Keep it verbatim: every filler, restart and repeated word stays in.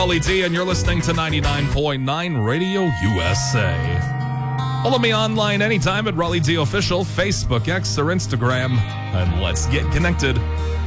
Raleigh D, and you're listening to ninety-nine point nine Radio U S A. Follow me online anytime at Raleigh D Official, Facebook, X, or Instagram, and let's get connected.